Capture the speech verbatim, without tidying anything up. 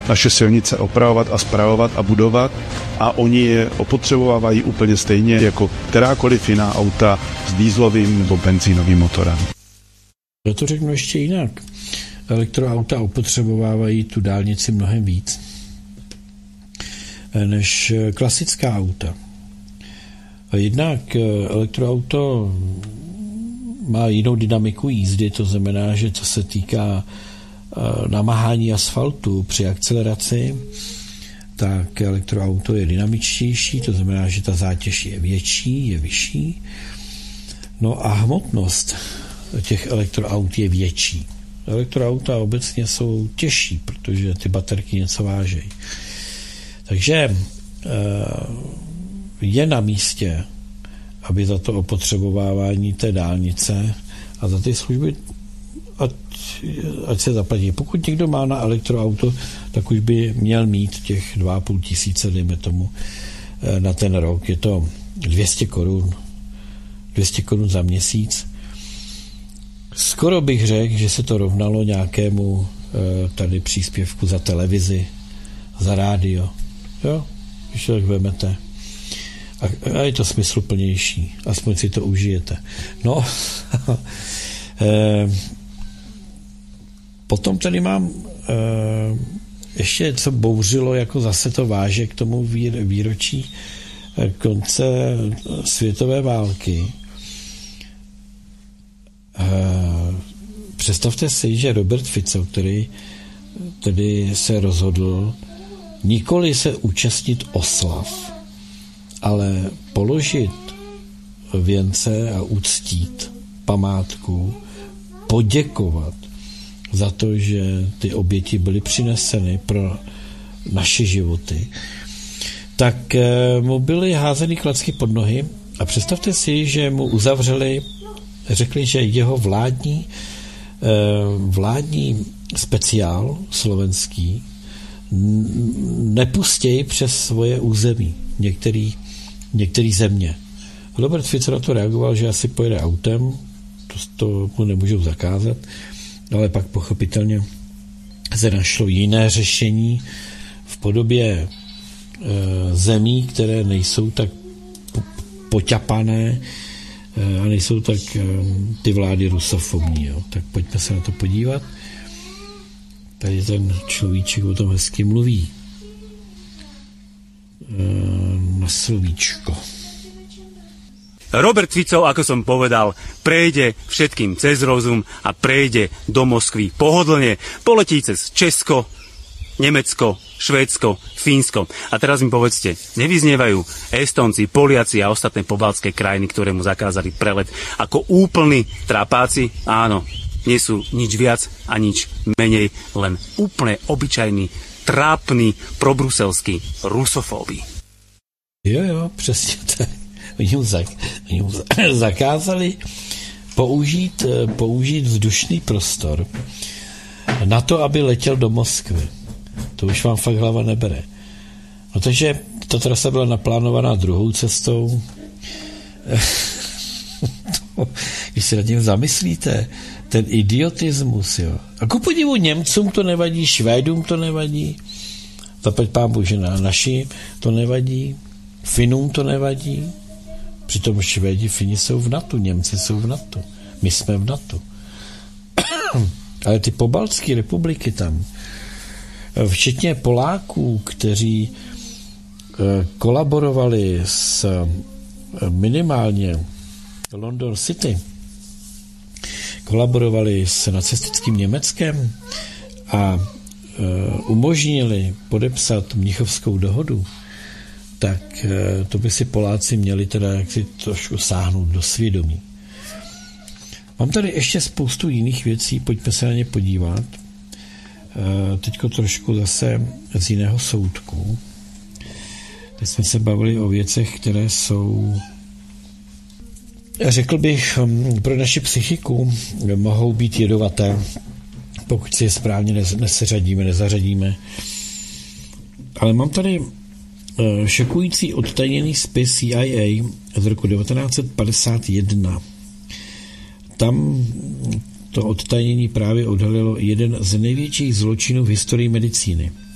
naše silnice opravovat a spravovat a budovat a oni je opotřebovávají úplně stejně jako kterákoliv jiná auta s dieselovým nebo benzínovým motorem. Já to řeknu ještě jinak. Elektroauta opotřebovávají tu dálnici mnohem víc než klasická auta. A jednak elektroauto má jinou dynamiku jízdy, to znamená, že co se týká namáhání asfaltu při akceleraci, tak elektroauto je dynamičtější, to znamená, že ta zátěž je větší, je vyšší. No a hmotnost těch elektroaut je větší. Elektroauta obecně jsou těžší, protože ty baterky něco vážejí. Takže je na místě, aby za to opotřebovávání té dálnice a za ty služby ať, ať se zaplatí. Pokud někdo má na elektroauto, tak už by měl mít těch dva a půl tisíce, dejme tomu, na ten rok. Je to dvě stě korun. dvě stě korun za měsíc. Skoro bych řekl, že se to rovnalo nějakému tady příspěvku za televizi, za rádio. Jo, když to tak vemete. A, a je to smysluplnější. Aspoň si to užijete. No, e, potom tady mám e, ještě, co bouřilo, jako zase to váže k tomu výr, výročí konce světové války. E, představte si, že Robert Fico, který tedy se rozhodl nikoli se účastnit oslav, ale položit věnce a uctít památku, poděkovat za to, že ty oběti byly přineseny pro naše životy, tak mu byly házeny klacky pod nohy a představte si, že mu uzavřeli, řekli, že jeho vládní vládní speciál slovenský nepustějí přes svoje území některý, některý země. Robert Fico na to reagoval, že asi pojede autem, to, to mu nemůžou zakázat, ale pak pochopitelně se našlo jiné řešení v podobě e, zemí, které nejsou tak po, poťapané e, a nejsou tak e, ty vlády rusofobní. Jo. Tak pojďme se na to podívat. Tady ten človíček o tom hezky mluví. E, na slovíčko. Robert Fico, ako som povedal, prejde všetkým cez rozum a prejde do Moskvy pohodlne. Poletí cez Česko, Nemecko, Švédsko, Fínsko. A teraz mi povedzte, nevyznievajú Estonci, Poliaci a ostatné pobaltské krajiny, ktoré mu zakázali prelet, ako úplní trapáci? Áno, nie sú nič viac a nič menej, len úplne obyčajní, trápni, probruselskí rusofóbi. Jo, jo, přesně tak. Oni mu, zak, oni mu zakázali použít, použít vzdušný prostor na to, aby letěl do Moskvy. To už vám fakt hlava nebere. No takže ta trasa byla naplánovaná druhou cestou. to, když se nad tím zamyslíte, ten idiotismus, jo. A ku podivu Němcům to nevadí, Švédům to nevadí, zaplať pán Bože, na naši to nevadí, Finům to nevadí. Přitom Švédi, Fini jsou v NATO, Němci jsou v NATO, my jsme v NATO. Ale ty pobaltské republiky tam, včetně Poláků, kteří kolaborovali s minimálně London City, kolaborovali s nacistickým Německem a umožnili podepsat Mnichovskou dohodu, tak to by si Poláci měli teda jaksi trošku sáhnout do svědomí. Mám tady ještě spoustu jiných věcí, pojďme se na ně podívat. Teďko trošku zase z jiného soudku. Teď jsme se bavili o věcech, které jsou, řekl bych, pro naši psychiku mohou být jedovaté, pokud si je správně neseřadíme, nezařadíme. Ale mám tady šokující odtajněný spis C I A z roku devatenáct set padesát jedna. Tam to odtajnění právě odhalilo jeden z největších zločinů v historii medicíny.